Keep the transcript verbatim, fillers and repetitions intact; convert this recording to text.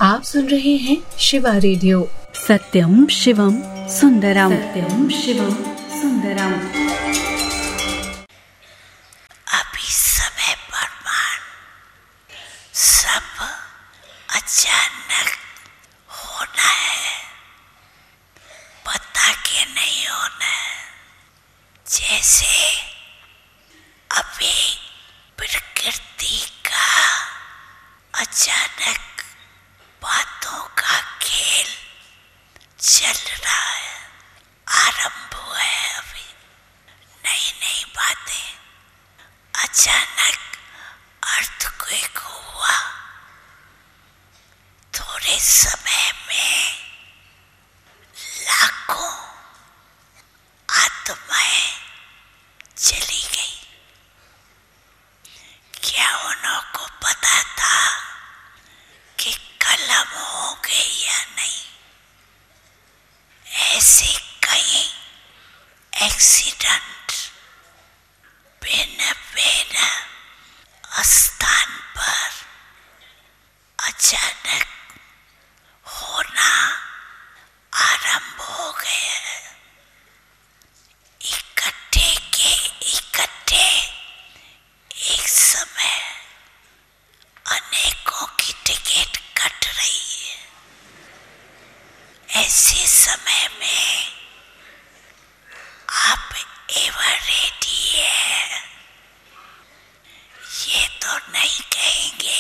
आप सुन रहे हैं शिवा रेडियो। सत्यम शिवम सुंदरम, सत्यम शिवम सुंदरम। अभी समय प्रमाण सब अचानक होना है, पता के नहीं होना है। जैसे अभी प्रकृति का अचानक बातों का खेल चल रहा है, आरंभ हुआ है। अभी नई नई बातें, अचानक अर्थक्वेक हुआ, थोड़े समय में लाखों आत्माएं चली गई। क्या उन्हों को पता था कि कलम होंगे या नहीं? ऐसे कई एक्सीडेंट भिन्न भिन्न स्थान पर अचानक होना आरंभ हो गए हैं। इकट्ठे के इकट्ठे एक समय अनेकों की टिकट कट रही है। ऐसे समय में आप एवर रेडी है, ये तो नहीं कहेंगे